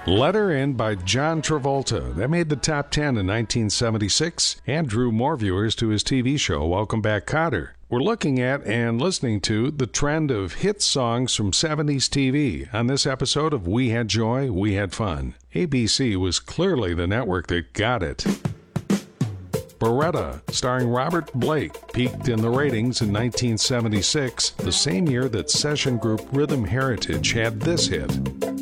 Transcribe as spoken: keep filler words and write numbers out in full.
Let Her In by John Travolta. That made the top ten in nineteen seventy-six and drew more viewers to his T V show, Welcome Back, Kotter. We're looking at and listening to the trend of hit songs from seventies T V on this episode of We Had Joy, We Had Fun. A B C was clearly the network that got it. Beretta, starring Robert Blake, peaked in the ratings in nineteen seventy-six, the same year that session group Rhythm Heritage had this hit.